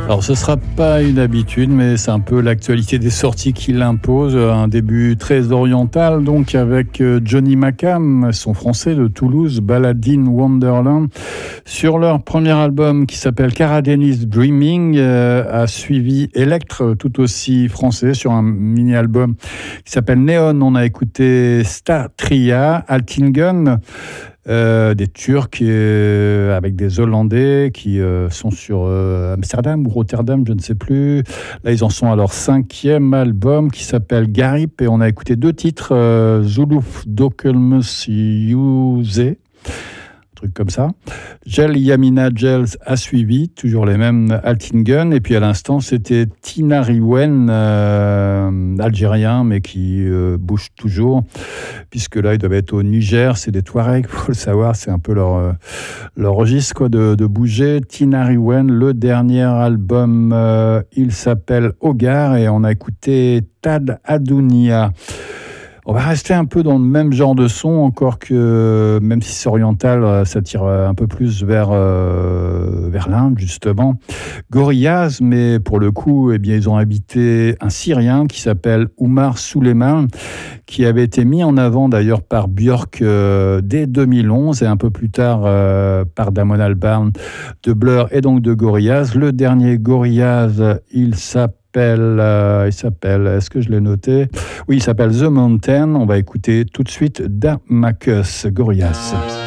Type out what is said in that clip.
Alors ce ne sera pas une habitude, mais c'est un peu l'actualité des sorties qui l'impose. Un début très oriental, donc avec Johnny Macam, son français de Toulouse, Ballad in Wonderland. Sur leur premier album qui s'appelle Caradenis Dreaming, a suivi Electre, tout aussi français, sur un mini-album qui s'appelle Neon. On a écouté Statria, Altingen. Des Turcs avec des Hollandais qui sont sur Amsterdam ou Rotterdam, je ne sais plus. Là, ils en sont à leur 5e album qui s'appelle Garip et on a écouté 2 titres, Zuluf Dokelmus Yuze, truc comme ça. Gel Yamina Gels a suivi, toujours les mêmes, Altingen. Et puis à l'instant, c'était Tinariwen, algérien, mais qui bouge toujours, puisque là, ils doivent être au Niger. C'est des Touaregs, il faut le savoir. C'est un peu leur registre quoi, de bouger. Tinariwen, le dernier album, il s'appelle Hogar et on a écouté Tad Adounia. On va rester un peu dans le même genre de son, encore que, même si c'est oriental, ça tire un peu plus vers l'Inde, justement. Gorillaz, mais pour le coup, eh bien, ils ont habité un Syrien qui s'appelle Oumar Souleyman, qui avait été mis en avant d'ailleurs par Björk dès 2011 et un peu plus tard par Damon Albarn de Blur et donc de Gorillaz. Le dernier Gorillaz, il s'appelle, est-ce que je l'ai noté ? Oui, il s'appelle The Mountain. On va écouter tout de suite Damarcus, Gorillaz.